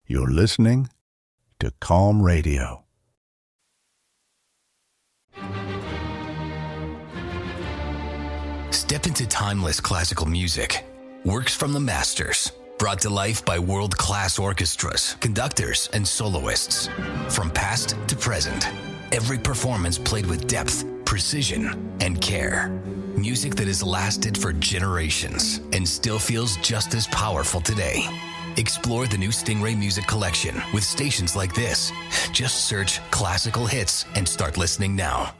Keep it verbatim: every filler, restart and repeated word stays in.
You're listening to Calm Radio. Step into timeless classical music. Works from the masters. Brought to life by world-class orchestras, conductors, and soloists. From past to present, every performance played with depth, precision, and care. Music that has lasted for generations and still feels just as powerful today. Explore the new Stingray Music Collection with stations like this. Just search classical hits and start listening now.